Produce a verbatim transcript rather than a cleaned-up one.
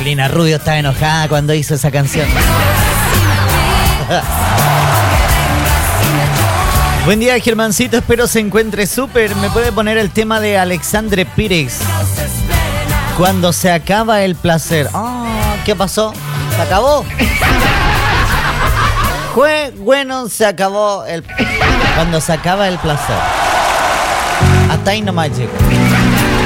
Paulina Rubio estaba enojada cuando hizo esa canción. Buen día, Germancito, espero se encuentre súper. ¿Me puede poner el tema de Alexandre Pires? Cuando se acaba el placer. Oh, ¿qué pasó? ¿Se acabó? Fue bueno, se acabó el... Cuando se acaba el placer. Hasta ahí nomás llego.